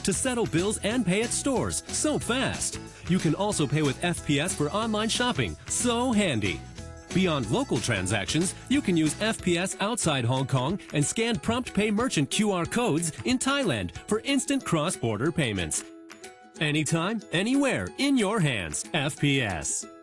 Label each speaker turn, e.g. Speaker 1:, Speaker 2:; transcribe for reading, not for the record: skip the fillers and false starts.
Speaker 1: to settle bills and pay at stores so fast. You can also pay with FPS for online shopping, so handy. Beyond local transactions, you can use FPS outside Hong Kong and scan Prompt Pay merchant QR codes in Thailand for instant cross-border payments. Anytime, anywhere, in your hands, FPS.